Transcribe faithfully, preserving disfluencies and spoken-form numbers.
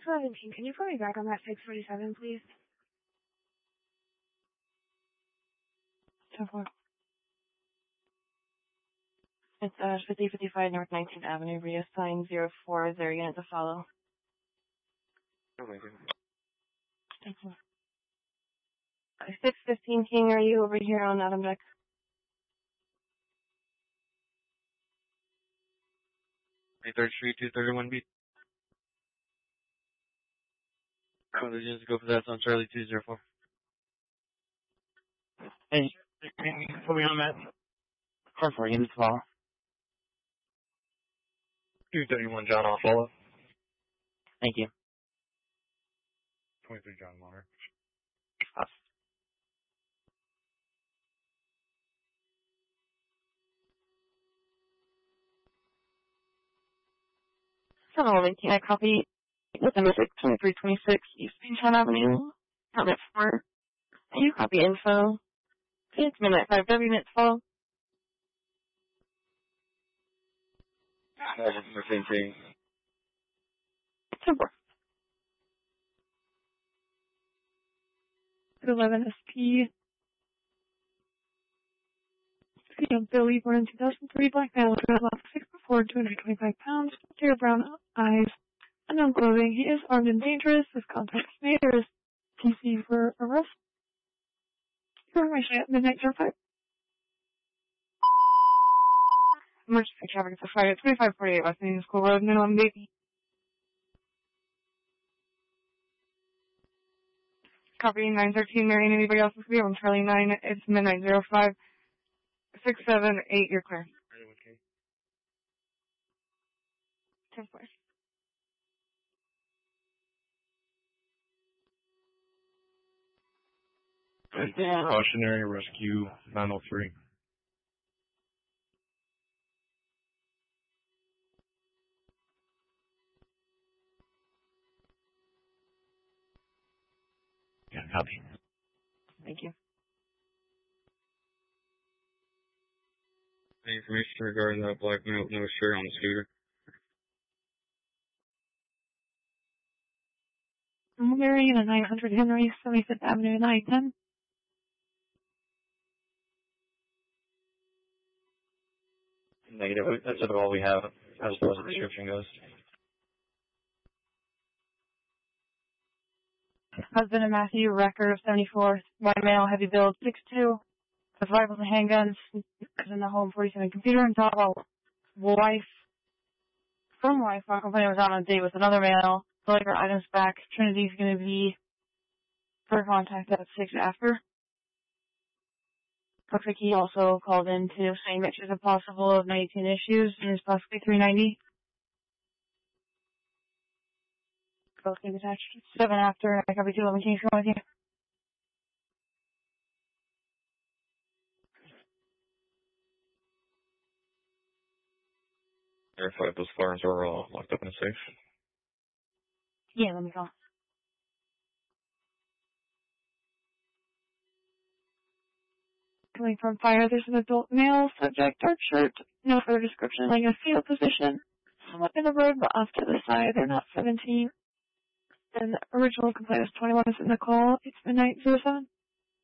six seventeen, can you put me back on that six forty-seven, please? ten four. It's uh, fifty fifty-five North nineteenth Avenue, reassign zero four, zero unit to follow. Oh my god. ten four. six fifteen King, are you over here on Adam Deck? third Street, two thirty-one B. Collisions go for that on Charlie two zero four. Hey, can you put me on that? Car for units follow. two thirty-one John, I'll follow. Thank you. twenty-three John Monter. Hello, can I copy with number six twenty-three twenty-six East Pinchon Avenue, apartment four. Can you copy info? It's midnight five W minutes follow. Same thing. ten four. eleven S P. Billy, born in two thousand three, black male, about six foot four, two hundred twenty-five pounds, clear brown eyes, unknown clothing. He is armed and dangerous. His contacts made or is T C for arrest. Information at midnight zero five. Emergency traffic for Friday, twenty-five forty-eight West Indian School Road, minimum baby. Copy nine thirteen, Marion. Anybody else is clear on Charlie nine? It's midnight zero five. Six, seven, eight, you're clear. Okay. ten four. Cautionary rescue nine oh three. Yeah, copy. Thank you. Any information regarding that black male with no shirt on the scooter? Marion at nine hundred Henry, seventy-fifth Avenue, nine ten. Negative. That's about all we have as far as the description goes. Husband of Matthew, record of seventy-four, white male, heavy build, six two, with rifles and handguns, is in the home, forty-seven computer, and talk about wife, from wife, our company was on a date with another male, so like our items back, Trinity's going to be for contact at six after. Looks like he also called in to saying that she's a possible of nineteen issues, and is possibly three ninety. Both things attached. Seven after, I copy two eleven, can you come with you? Verify if those firearms are uh, locked up in a safe. Yeah, let me go. Coming from fire, there's an adult male, subject, dark shirt, no further description, like a fetal position, somewhat in the road, but off to the side, they're not seventeen. And the original complaint was twenty-one, is in the call, it's midnight zero seven.